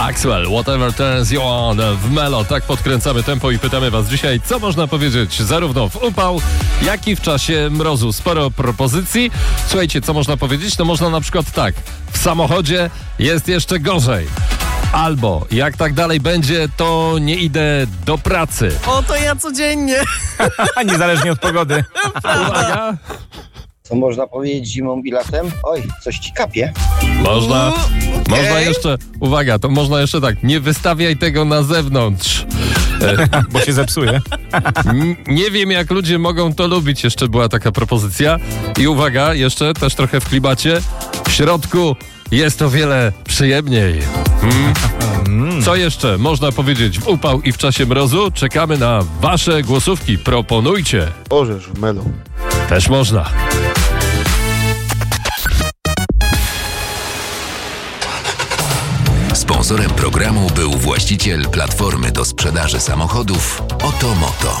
Axwell, Whatever Turns You On w Melo. Tak podkręcamy tempo i pytamy was dzisiaj, co można powiedzieć zarówno w upał, jak i w czasie mrozu. Sporo propozycji. Słuchajcie, co można powiedzieć? No można na przykład tak. W samochodzie jest jeszcze gorzej. Albo jak tak dalej będzie, to nie idę do pracy. O, to ja codziennie. Niezależnie od pogody. Uwaga. Co można powiedzieć zimą i latem? Oj, coś ci kapie. Można jeszcze, uwaga, to można jeszcze tak, nie wystawiaj tego na zewnątrz. Bo się zepsuje. Nie wiem, jak ludzie mogą to lubić. Jeszcze była taka propozycja. I uwaga, jeszcze też trochę w klimacie. W środku jest o wiele przyjemniej. Co jeszcze można powiedzieć w upał i w czasie mrozu? Czekamy na wasze głosówki. Proponujcie. Orzesz w Melu. Też można. Sponsorem programu był właściciel platformy do sprzedaży samochodów Otomoto.